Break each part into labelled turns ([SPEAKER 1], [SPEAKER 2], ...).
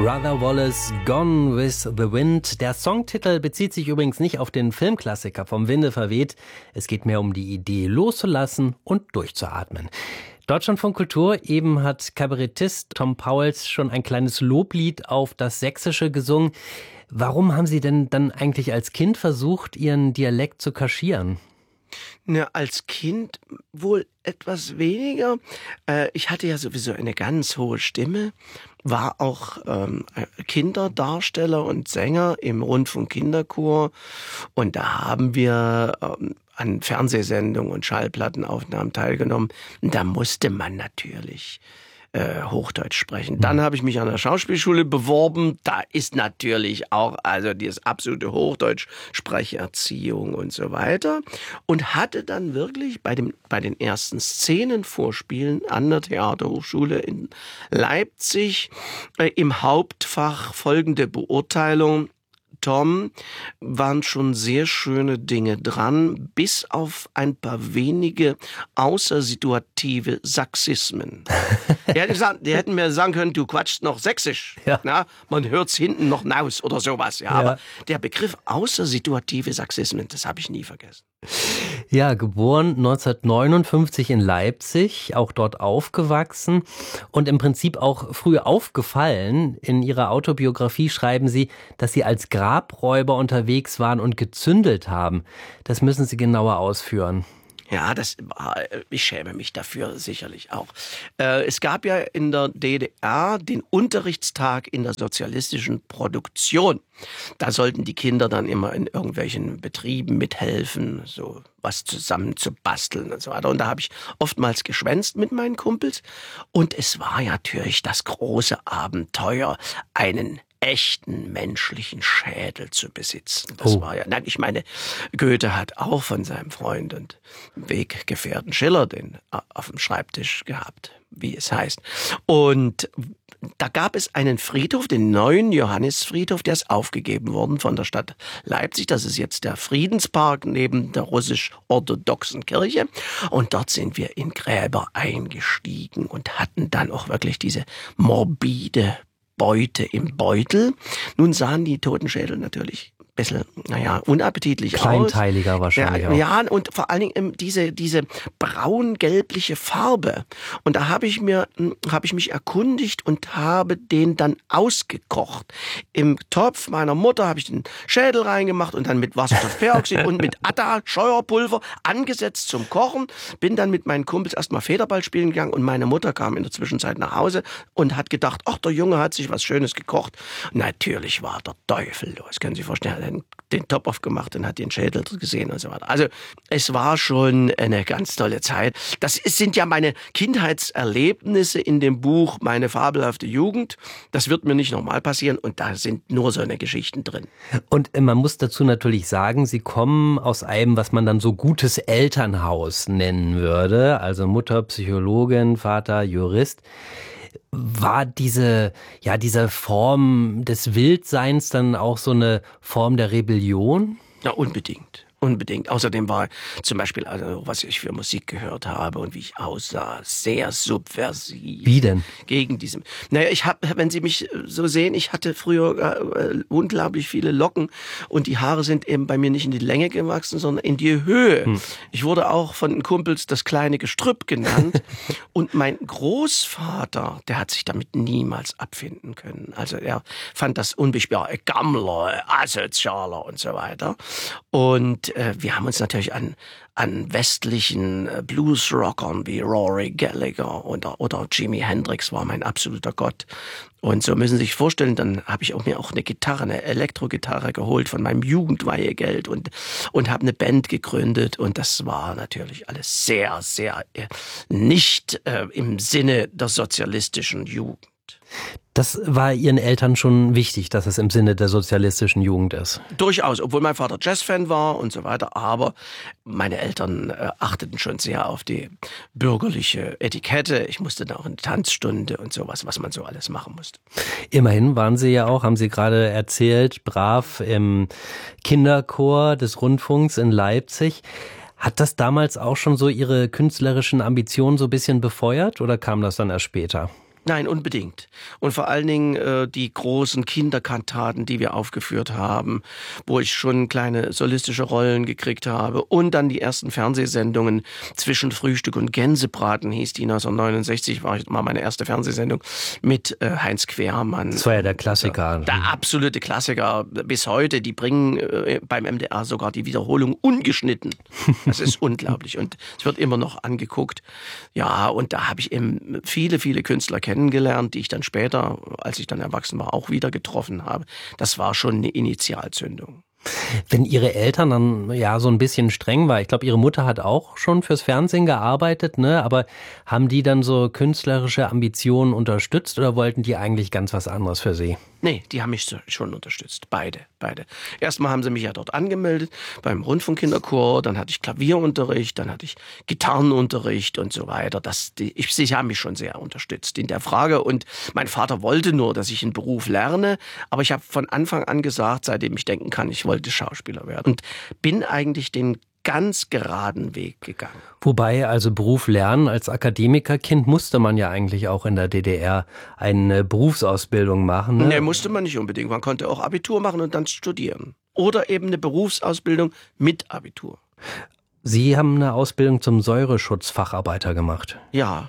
[SPEAKER 1] Brother Wallace, Gone with the Wind. Der Songtitel bezieht sich übrigens nicht auf den Filmklassiker Vom Winde verweht. Es geht mehr um die Idee, loszulassen und durchzuatmen. Deutschlandfunk Kultur, eben hat Kabarettist Tom Pauls schon ein kleines Loblied auf das Sächsische gesungen. Warum haben Sie denn dann eigentlich als Kind versucht, Ihren Dialekt zu kaschieren?
[SPEAKER 2] Na, als Kind wohl etwas weniger. Ich hatte ja sowieso eine ganz hohe Stimme, war auch Kinderdarsteller und Sänger im Rundfunk-Kinderchor. Und da haben wir an Fernsehsendungen und Schallplattenaufnahmen teilgenommen. Und da musste man natürlich Hochdeutsch sprechen. Dann habe ich mich an der Schauspielschule beworben. Da ist natürlich auch also dieses absolute Hochdeutsch, Sprecherziehung und so weiter. Und hatte dann wirklich bei den ersten Szenenvorspielen an der Theaterhochschule in Leipzig im Hauptfach folgende Beurteilung: Tom, waren schon sehr schöne Dinge dran, bis auf ein paar wenige außersituative Saxismen. Die hätten mir sagen können, du quatschst noch Sächsisch. Ja. Na, man hört's hinten noch naus oder sowas. Ja, aber der Begriff außersituative Saxismen, das habe ich nie vergessen.
[SPEAKER 1] Ja, geboren 1959 in Leipzig, auch dort aufgewachsen und im Prinzip auch früh aufgefallen. In Ihrer Autobiografie schreiben Sie, dass Sie als Grabräuber unterwegs waren und gezündelt haben. Das müssen Sie genauer ausführen.
[SPEAKER 2] Ja, ich schäme mich dafür sicherlich auch. Es gab ja in der DDR den Unterrichtstag in der sozialistischen Produktion. Da sollten die Kinder dann immer in irgendwelchen Betrieben mithelfen, so was zusammen zu basteln und so weiter. Und da habe ich oftmals geschwänzt mit meinen Kumpels. Und es war ja natürlich das große Abenteuer, einen echten menschlichen Schädel zu besitzen. Das war ja, nein, ich meine, Goethe hat auch von seinem Freund und Weggefährten Schiller den auf dem Schreibtisch gehabt, wie es heißt. Und da gab es einen Friedhof, den neuen Johannisfriedhof, der ist aufgegeben worden von der Stadt Leipzig. Das ist jetzt der Friedenspark neben der russisch-orthodoxen Kirche. Und dort sind wir in Gräber eingestiegen und hatten dann auch wirklich diese morbide Beute im Beutel. Nun sahen die Totenschädel natürlich ein bisschen, unappetitlich
[SPEAKER 1] Kleinteiliger
[SPEAKER 2] aus.
[SPEAKER 1] Wahrscheinlich auch.
[SPEAKER 2] Ja, und vor allen Dingen diese braun-gelbliche Farbe. Und da habe ich mich erkundigt und habe den dann ausgekocht. Im Topf meiner Mutter habe ich den Schädel reingemacht und dann mit Wasserstoffperoxid und mit Atta, Scheuerpulver, angesetzt zum Kochen. Bin dann mit meinen Kumpels erstmal Federball spielen gegangen und meine Mutter kam in der Zwischenzeit nach Hause und hat gedacht, ach, der Junge hat sich was Schönes gekocht. Natürlich war der Teufel los, können Sie sich vorstellen. Er hat den Top aufgemacht und hat den Schädel gesehen und so weiter. Also es war schon eine ganz tolle Zeit. Sind ja meine Kindheitserlebnisse in dem Buch Meine fabelhafte Jugend. Das wird mir nicht nochmal passieren und da sind nur so eine Geschichten drin.
[SPEAKER 1] Und man muss dazu natürlich sagen, Sie kommen aus einem, was man dann so gutes Elternhaus nennen würde. Also Mutter Psychologin, Vater Jurist. War diese Form des Wildseins dann auch so eine Form der Rebellion?
[SPEAKER 2] Ja, unbedingt. Unbedingt. Außerdem war zum Beispiel, also was ich für Musik gehört habe und wie ich aussah, sehr subversiv.
[SPEAKER 1] Wie denn?
[SPEAKER 2] Gegen diesem. Naja, wenn Sie mich so sehen, ich hatte früher unglaublich viele Locken und die Haare sind eben bei mir nicht in die Länge gewachsen, sondern in die Höhe. Ich wurde auch von den Kumpels das kleine Gestrüpp genannt und mein Großvater, der hat sich damit niemals abfinden können. Also er fand das unbeschwerbar, Gammler, asozialer und so weiter. Und wir haben uns natürlich an westlichen Bluesrockern wie Rory Gallagher oder Jimi Hendrix war mein absoluter Gott. Und so müssen Sie sich vorstellen, dann habe ich mir auch eine Elektrogitarre geholt von meinem Jugendweihegeld und habe eine Band gegründet. Und das war natürlich alles sehr, sehr nicht im Sinne der sozialistischen Jugend.
[SPEAKER 1] Das war Ihren Eltern schon wichtig, dass es im Sinne der sozialistischen Jugend ist?
[SPEAKER 2] Durchaus, obwohl mein Vater Jazzfan war und so weiter. Aber meine Eltern achteten schon sehr auf die bürgerliche Etikette. Ich musste dann auch in die Tanzstunde und sowas, was man so alles machen musste.
[SPEAKER 1] Immerhin waren Sie ja auch, haben Sie gerade erzählt, brav im Kinderchor des Rundfunks in Leipzig. Hat das damals auch schon so Ihre künstlerischen Ambitionen so ein bisschen befeuert oder kam das dann erst später?
[SPEAKER 2] Nein, unbedingt. Und vor allen Dingen die großen Kinderkantaten, die wir aufgeführt haben, wo ich schon kleine solistische Rollen gekriegt habe. Und dann die ersten Fernsehsendungen zwischen Frühstück und Gänsebraten hieß die 1969, war meine erste Fernsehsendung mit Heinz Quermann.
[SPEAKER 1] Das war ja der Klassiker.
[SPEAKER 2] Der absolute Klassiker bis heute. Die bringen beim MDR sogar die Wiederholung ungeschnitten. Das ist unglaublich. Und es wird immer noch angeguckt. Ja, und da habe ich eben viele, viele Künstler kennengelernt, die ich dann später, als ich dann erwachsen war, auch wieder getroffen habe. Das war schon eine Initialzündung.
[SPEAKER 1] Wenn Ihre Eltern dann ja so ein bisschen streng war, ich glaube, Ihre Mutter hat auch schon fürs Fernsehen gearbeitet, ne? Aber haben die dann so künstlerische Ambitionen unterstützt oder wollten die eigentlich ganz was anderes für Sie?
[SPEAKER 2] Nee, die haben mich schon unterstützt. Beide. Erstmal haben sie mich ja dort angemeldet beim Rundfunkkinderchor, dann hatte ich Klavierunterricht, dann hatte ich Gitarrenunterricht und so weiter. Sie haben mich schon sehr unterstützt in der Frage und mein Vater wollte nur, dass ich einen Beruf lerne, aber ich habe von Anfang an gesagt, seitdem ich denken kann, ich wollte Schauspieler werden und bin eigentlich den ganz geraden Weg gegangen.
[SPEAKER 1] Wobei, also Beruf lernen, als Akademikerkind musste man ja eigentlich auch in der DDR eine Berufsausbildung machen. Ne?
[SPEAKER 2] Nee, musste man nicht unbedingt. Man konnte auch Abitur machen und dann studieren. Oder eben eine Berufsausbildung mit Abitur.
[SPEAKER 1] Sie haben eine Ausbildung zum Säureschutzfacharbeiter gemacht.
[SPEAKER 2] Ja.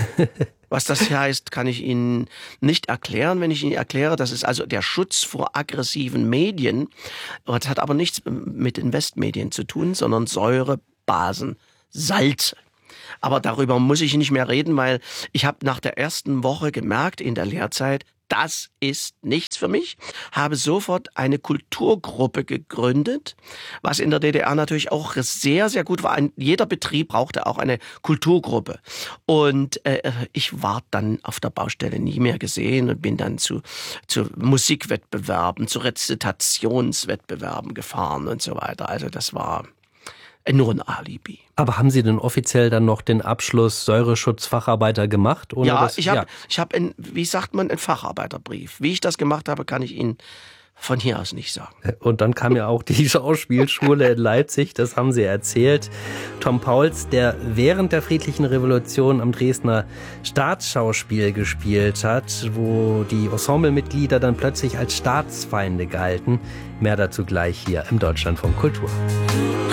[SPEAKER 2] Was das heißt, kann ich Ihnen nicht erklären. Wenn ich Ihnen erkläre, das ist also der Schutz vor aggressiven Medien. Das hat aber nichts mit den Westmedien zu tun, sondern Säure, Basen, Salze. Aber darüber muss ich nicht mehr reden, weil ich habe nach der ersten Woche gemerkt in der Lehrzeit, das ist nichts für mich, habe sofort eine Kulturgruppe gegründet, was in der DDR natürlich auch sehr, sehr gut war. Jeder Betrieb brauchte auch eine Kulturgruppe. Und ich war dann auf der Baustelle nie mehr gesehen und bin dann zu Musikwettbewerben, zu Rezitationswettbewerben gefahren und so weiter. Also das war nur ein Alibi.
[SPEAKER 1] Aber haben Sie denn offiziell dann noch den Abschluss Säureschutzfacharbeiter gemacht? Oder
[SPEAKER 2] ja, ich hab wie sagt man, einen Facharbeiterbrief. Wie ich das gemacht habe, kann ich Ihnen von hier aus nicht sagen.
[SPEAKER 1] Und dann kam ja auch die Schauspielschule in Leipzig, das haben Sie erzählt. Tom Pauls, der während der Friedlichen Revolution am Dresdner Staatsschauspiel gespielt hat, wo die Ensemblemitglieder dann plötzlich als Staatsfeinde galten. Mehr dazu gleich hier im Deutschlandfunk Kultur.